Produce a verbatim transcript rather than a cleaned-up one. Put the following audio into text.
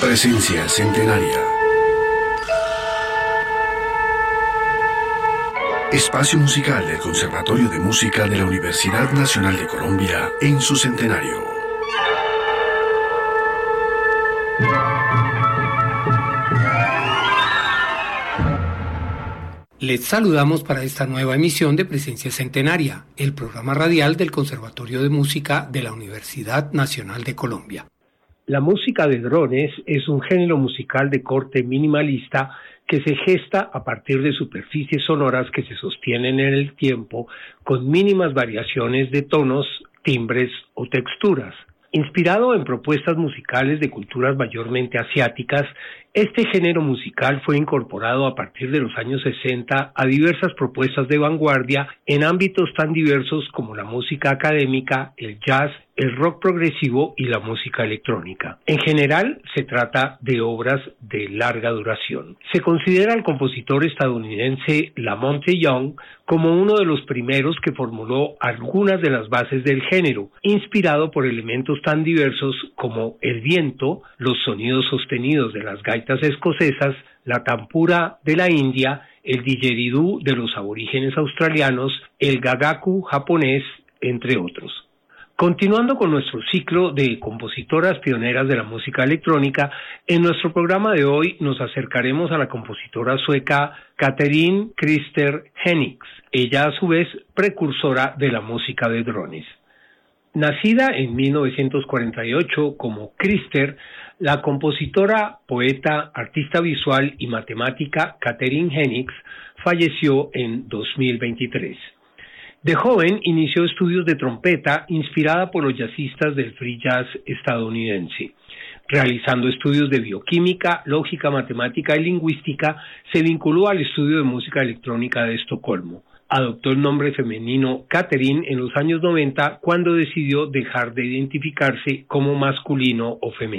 Presencia Centenaria. Espacio musical del Conservatorio de Música de la Universidad Nacional de Colombia en su centenario. Les saludamos para esta nueva emisión de Presencia Centenaria, el programa radial del Conservatorio de Música de la Universidad Nacional de Colombia. La música de drones es un género musical de corte minimalista que se gesta a partir de superficies sonoras que se sostienen en el tiempo con mínimas variaciones de tonos, timbres o texturas. Inspirado en propuestas musicales de culturas mayormente asiáticas, este género musical fue incorporado a partir de los años sesenta a diversas propuestas de vanguardia en ámbitos tan diversos como la música académica, el jazz, el rock progresivo y la música electrónica. En general, se trata de obras de larga duración. Se considera al compositor estadounidense Lamonte Young como uno de los primeros que formuló algunas de las bases del género, inspirado por elementos tan diversos como el viento, los sonidos sostenidos de las gaitas escocesas, la tampura de la India, el didgeridoo de los aborígenes australianos, el gagaku japonés, entre otros. Continuando con nuestro ciclo de compositoras pioneras de la música electrónica, en nuestro programa de hoy nos acercaremos a la compositora sueca Catherine Christer Henniks, ella a su vez precursora de la música de drones. Nacida en mil novecientos cuarenta y ocho como Christer, la compositora, poeta, artista visual y matemática Catherine Henniks falleció en dos mil veintitrés. De joven inició estudios de trompeta inspirada por los jazzistas del free jazz estadounidense. Realizando estudios de bioquímica, lógica, matemática y lingüística, se vinculó al estudio de música electrónica de Estocolmo. Adoptó el nombre femenino Catherine en los años noventa cuando decidió dejar de identificarse como masculino o femenino.